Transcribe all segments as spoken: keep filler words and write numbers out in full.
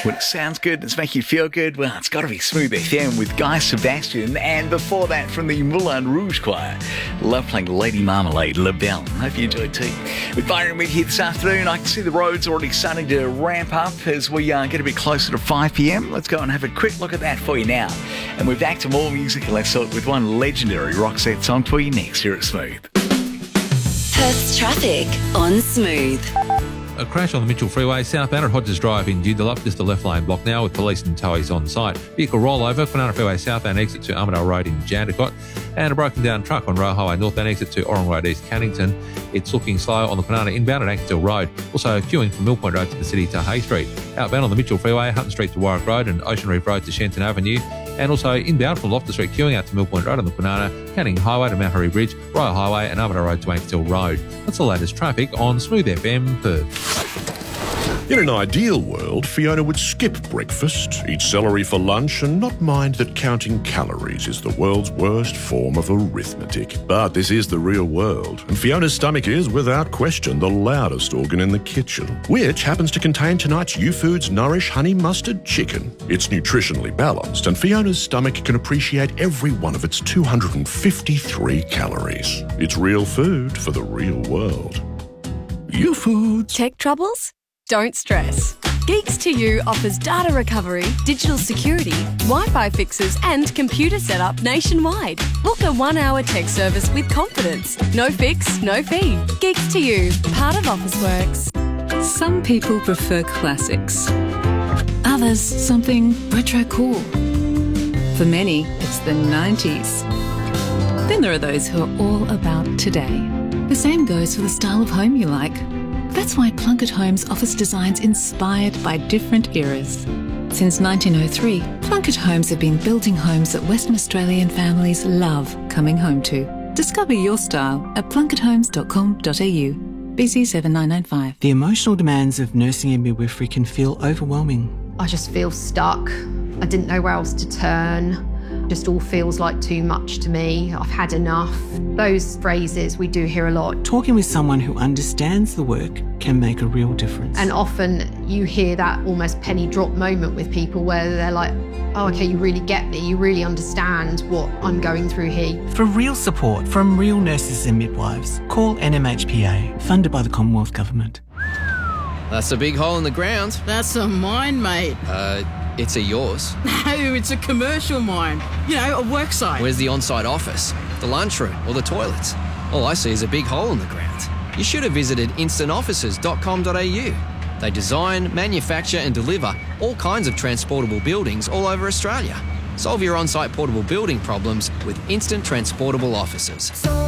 When it sounds good, it's making you feel good, well, it's got to be Smooth F M with Guy Sebastian. And before that, from the Moulin Rouge Choir, love playing Lady Marmalade, La Belle. Hope you enjoyed too. With Byron with here this afternoon, I can see the roads already starting to ramp up as we uh, get a bit closer to five p.m. Let's go and have a quick look at that for you now. And we're back to more music, and let's start with one legendary Roxette song for you next here at Smooth. Perth's traffic on Smooth. A crash on the Mitchell Freeway, southbound at Hodges Drive in Joondalup, just a left lane block now with police and towies on site. Vehicle rollover, Kwinana Freeway southbound exit to Armadale Road in Jandakot, and a broken down truck on Rail Highway northbound exit to Orong Road East Cannington. It's looking slow on the Kwinana inbound at Ankerhill Road. Also queuing from Mill Point Road to the city to Hay Street. Outbound on the Mitchell Freeway, Hutton Street to Warwick Road and Ocean Reef Road to Shenton Avenue. And also inbound from Loftus Street queuing out to Mill Point Road on the Kwinana, Canning Highway to Mount Harry Bridge, Royal Highway and Armadale Road to Ankerhill Road. That's the latest traffic on Smooth F M Perth. In an ideal world, Fiona would skip breakfast, eat celery for lunch, and not mind that counting calories is the world's worst form of arithmetic. But this is the real world, and Fiona's stomach is, without question, the loudest organ in the kitchen, which happens to contain tonight's U-Foods Nourish Honey Mustard Chicken. It's nutritionally balanced, and Fiona's stomach can appreciate every one of its two hundred fifty-three calories. It's real food for the real world. U-Foods. Tech troubles? Don't stress. Geeks to You offers data recovery, digital security, Wi-Fi fixes and computer setup nationwide. Book a one-hour tech service with confidence. No fix, no fee. Geeks to You, part of Officeworks. Some people prefer classics. Others, something retro cool. For many, it's the nineties. Then there are those who are all about today. The same goes for the style of home you like. That's why Plunkett Homes offers designs inspired by different eras. Since nineteen oh three, Plunkett Homes have been building homes that Western Australian families love coming home to. Discover your style at plunkett homes dot com dot a u. B C seven nine nine five. The emotional demands of nursing and midwifery can feel overwhelming. I just feel stuck. I didn't know where else to turn. Just all feels like too much to me. I've had enough. Those phrases we do hear a lot. Talking with someone who understands the work can make a real difference. And often you hear that almost penny drop moment with people where they're like, oh, okay, you really get me. You really understand what I'm going through here. For real support from real nurses and midwives, call N M H P A, funded by the Commonwealth Government. That's a big hole in the ground. That's a mine, mate. Uh, it's a yours. No, it's a commercial mine. You know, a work site. Where's the on-site office, the lunchroom or the toilets? All I see is a big hole in the ground. You should have visited instant offices dot com dot a u. They design, manufacture and deliver all kinds of transportable buildings all over Australia. Solve your on-site portable building problems with Instant Transportable Offices.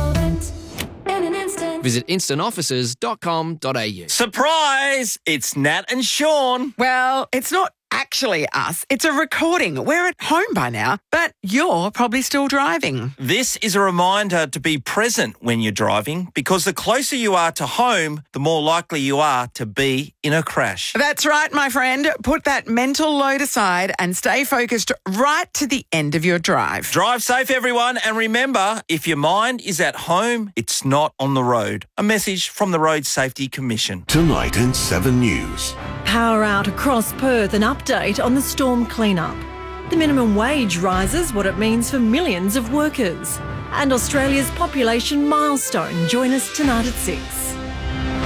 Visit instant offices dot com dot a u. Surprise! It's Nat and Sean. Well, it's not actually us. It's a recording. We're at home by now, but you're probably still driving. This is a reminder to be present when you're driving, because the closer you are to home, the more likely you are to be in a crash. That's right, my friend. Put that mental load aside and stay focused right to the end of your drive. Drive safe, everyone, and remember, if your mind is at home, it's not on the road. A message from the Road Safety Commission. Tonight in seven News. Power out across Perth, an update on the storm cleanup. The minimum wage rises, what it means for millions of workers. And Australia's population milestone. Join us tonight at six.